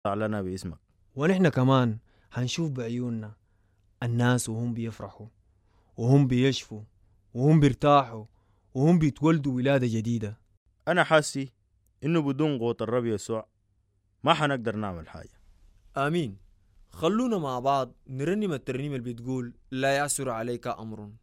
لنا باسمك. ونحن كمان هنشوف بعيوننا الناس وهم بيفرحوا وهم بيشفوا وهم بيرتاحوا وهم بيتولدوا ولادة جديدة. أنا حاسي إنه بدون قوة الرب يسوع ما حنقدر نعمل حاجة. آمين. خلونا مع بعض نرنم الترنيمة اللي بتقول لا يعسر عليك أمر.